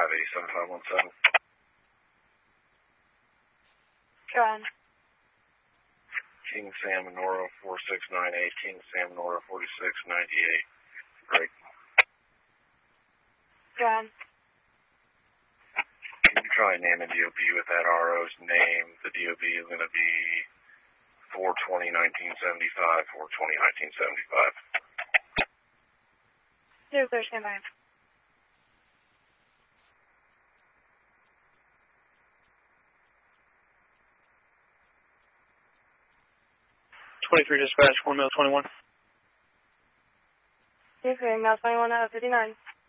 87517. Go ahead. King Sam Nora 4698, King Sam Nora 4698. Great. Go ahead. Can you try naming DOB with that RO's name? The DOB is going to be 4/20/1975, 4/20/1975. 0 stand by. Dispatch, 1 mil 21. Okay, now 21 out of 59.